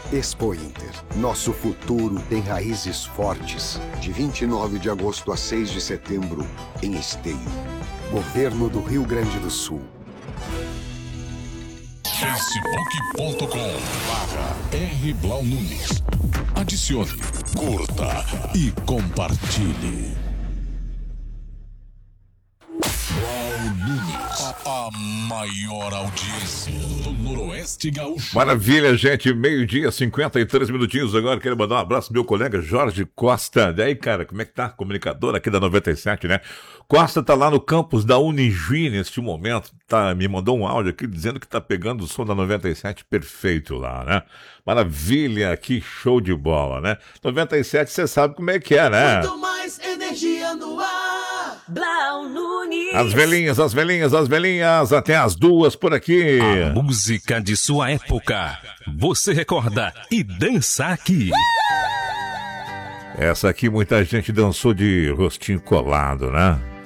Expo Inter. Nosso futuro tem raízes fortes. De 29 de agosto a 6 de setembro, em Esteio. Governo do Rio Grande do Sul. facebook.com/R Blau Nunes. Adicione, curta e compartilhe. Blau Nunes, a maior audiência do Noroeste Gaúcho. Maravilha, gente. 12:53 minutinhos agora. Quero mandar um abraço pro meu colega Jorge Costa. Daí, cara, como é que tá? Comunicador aqui da 97, né? Costa tá lá no campus da Unijuí neste momento. Me mandou um áudio aqui dizendo que tá pegando o som da 97 perfeito lá, né? Maravilha, que show de bola, né? 97, você sabe como é que é, né? Muito mais energia no ar. Blau Nunes. As velhinhas, até as 2 por aqui. A música de sua época. Você recorda e dança aqui. Essa aqui muita gente dançou de rostinho colado, né?